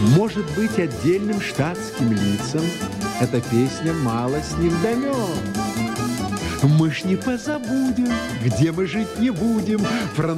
Может быть, отдельным штатским лицам эта песня мало с ним дамет. Мы ж не позабудем, где мы жить не будем.